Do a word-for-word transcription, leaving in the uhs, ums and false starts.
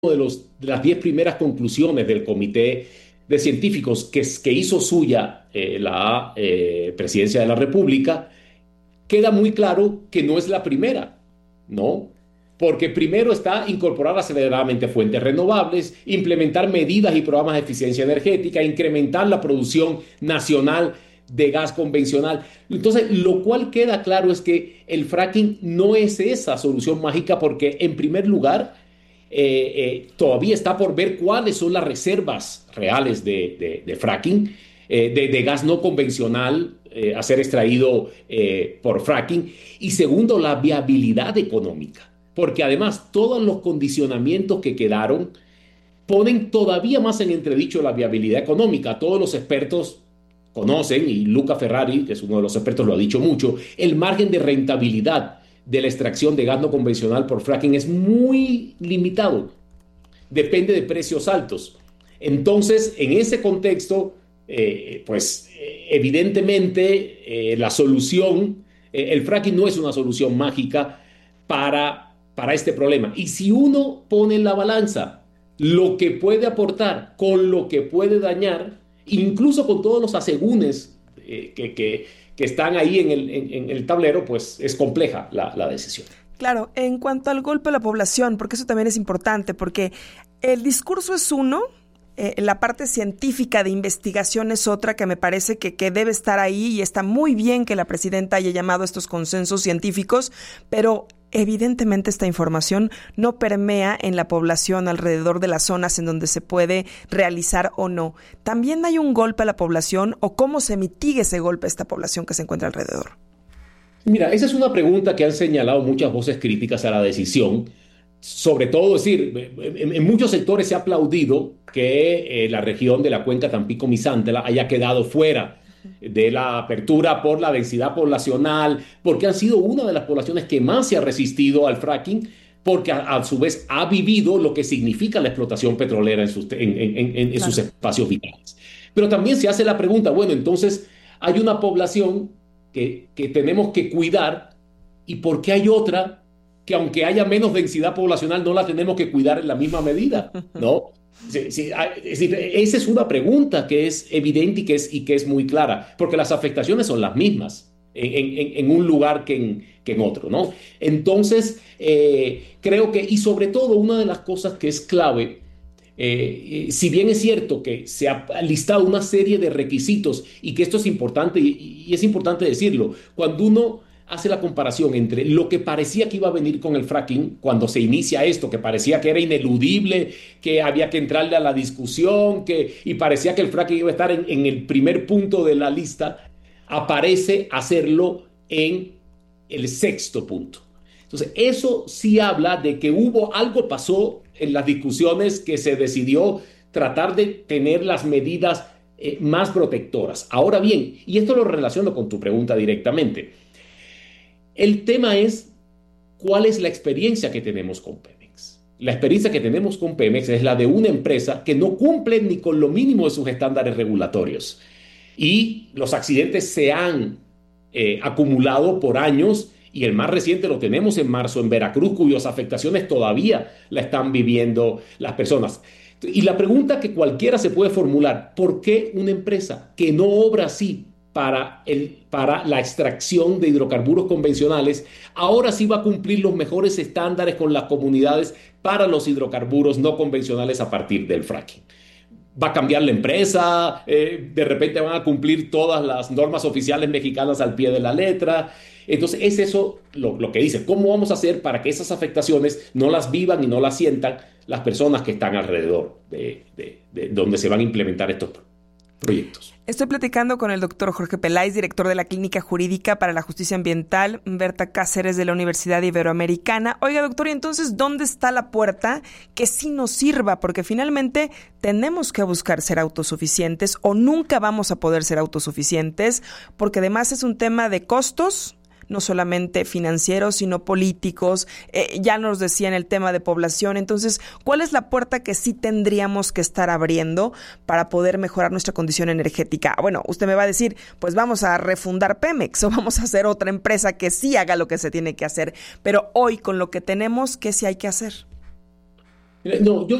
de, los, de las diez primeras conclusiones del comité de científicos que, que hizo suya eh, la eh, presidencia de la República, queda muy claro que no es la primera, ¿no? Porque primero está incorporar aceleradamente fuentes renovables, implementar medidas y programas de eficiencia energética, incrementar la producción nacional de gas convencional. Entonces, lo cual queda claro es que el fracking no es esa solución mágica porque, en primer lugar, eh, eh, todavía está por ver cuáles son las reservas reales de, de, de fracking, eh, de, de gas no convencional eh, a ser extraído eh, por fracking. Y segundo, la viabilidad económica. Porque además todos los condicionamientos que quedaron ponen todavía más en entredicho la viabilidad económica. Todos los expertos conocen, y Luca Ferrari, que es uno de los expertos, lo ha dicho mucho, el margen de rentabilidad de la extracción de gas no convencional por fracking es muy limitado. Depende de precios altos. Entonces, en ese contexto, eh, pues eh, evidentemente eh, la solución, eh, el fracking no es una solución mágica para para este problema. Y si uno pone en la balanza lo que puede aportar con lo que puede dañar, incluso con todos los asegúnes eh, que, que, que están ahí en el, en, en el tablero, pues es compleja la, la decisión. Claro, en cuanto al golpe a la población, porque eso también es importante, porque el discurso es uno, eh, la parte científica de investigación es otra que me parece que, que debe estar ahí, y está muy bien que la presidenta haya llamado a estos consensos científicos, pero evidentemente esta información no permea en la población alrededor de las zonas en donde se puede realizar o no. ¿También hay un golpe a la población o cómo se mitiga ese golpe a esta población que se encuentra alrededor? Mira, esa es una pregunta que han señalado muchas voces críticas a la decisión. Sobre todo, es decir, en, en muchos sectores se ha aplaudido que eh, la región de la cuenca Tampico-Misantla haya quedado fuera de la apertura por la densidad poblacional, porque han sido una de las poblaciones que más se ha resistido al fracking, porque a, a su vez ha vivido lo que significa la explotación petrolera en sus, en, en, en, en claro. sus espacios vitales. Pero también se hace la pregunta, bueno, entonces hay una población que, que tenemos que cuidar, ¿y por qué hay otra que aunque haya menos densidad poblacional no la tenemos que cuidar en la misma medida? ¿No? Sí, sí, es decir, esa es una pregunta que es evidente y que es, y que es muy clara, porque las afectaciones son las mismas en, en, en un lugar que en, que en otro, ¿no? Entonces, eh, creo que, y sobre todo, una de las cosas que es clave, eh, si bien es cierto que se ha listado una serie de requisitos y que esto es importante, y, y es importante decirlo, cuando uno hace la comparación entre lo que parecía que iba a venir con el fracking cuando se inicia esto, que parecía que era ineludible, que había que entrarle a la discusión, que, y parecía que el fracking iba a estar en, en el primer punto de la lista, aparece hacerlo en el sexto punto. Entonces, eso sí habla de que hubo algo pasó en las discusiones que se decidió tratar de tener las medidas eh, más protectoras. Ahora bien, y esto lo relaciono con tu pregunta directamente, el tema es cuál es la experiencia que tenemos con Pemex. La experiencia que tenemos con Pemex es la de una empresa que no cumple ni con lo mínimo de sus estándares regulatorios. Y los accidentes se han eh, acumulado por años, y el más reciente lo tenemos en marzo en Veracruz, cuyas afectaciones todavía la están viviendo las personas. Y la pregunta que cualquiera se puede formular, ¿por qué una empresa que no obra así Para, el, para la extracción de hidrocarburos convencionales, ahora sí va a cumplir los mejores estándares con las comunidades para los hidrocarburos no convencionales a partir del fracking? ¿Va a cambiar la empresa? Eh, ¿De repente van a cumplir todas las normas oficiales mexicanas al pie de la letra? Entonces, es eso lo, lo que dice. ¿Cómo vamos a hacer para que esas afectaciones no las vivan y no las sientan las personas que están alrededor de, de, de donde se van a implementar estos proyectos? Estoy platicando con el doctor Jorge Peláez, director de la Clínica Jurídica para la Justicia Ambiental, Berta Cáceres de la Universidad Iberoamericana. Oiga, doctor, ¿y entonces dónde está la puerta que sí nos sirva? Porque finalmente tenemos que buscar ser autosuficientes o nunca vamos a poder ser autosuficientes, porque además es un tema de costos, no solamente financieros, sino políticos. Eh, ya nos decían el tema de población. Entonces, ¿cuál es la puerta que sí tendríamos que estar abriendo para poder mejorar nuestra condición energética? Bueno, usted me va a decir, pues vamos a refundar Pemex o vamos a hacer otra empresa que sí haga lo que se tiene que hacer. Pero hoy, con lo que tenemos, ¿qué sí hay que hacer? No, yo,